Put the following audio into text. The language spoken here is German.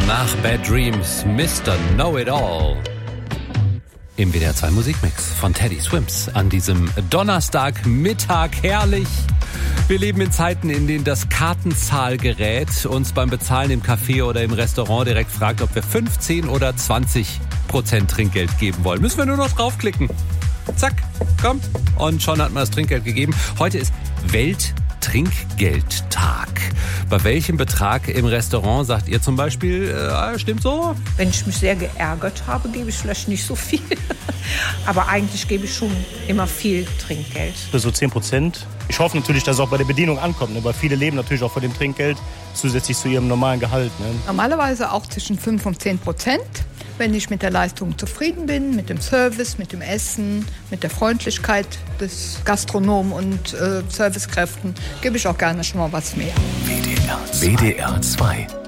Nach Bad Dreams, Mr. Know-It-All. Im WDR 2 Musikmix von Teddy Swims an diesem Donnerstagmittag. Herrlich. Wir leben in Zeiten, in denen das Kartenzahlgerät uns beim Bezahlen im Café oder im Restaurant direkt fragt, ob wir 15 oder 20% Trinkgeld geben wollen. Müssen wir nur noch draufklicken. Zack, kommt. Und schon hat man das Trinkgeld gegeben. Heute ist Welttrinkgeldtag. Bei welchem Betrag im Restaurant sagt ihr zum Beispiel, stimmt so? Wenn ich mich sehr geärgert habe, gebe ich vielleicht nicht so viel. Aber eigentlich gebe ich schon immer viel Trinkgeld. Für so 10%. Ich hoffe natürlich, dass es auch bei der Bedienung ankommt, ne? Weil viele leben natürlich auch von dem Trinkgeld zusätzlich zu ihrem normalen Gehalt. Ne? Normalerweise auch zwischen 5 und 10%. Wenn ich mit der Leistung zufrieden bin, mit dem Service, mit dem Essen, mit der Freundlichkeit des Gastronomen und Servicekräften, gebe ich auch gerne schon mal was mehr. WDR 2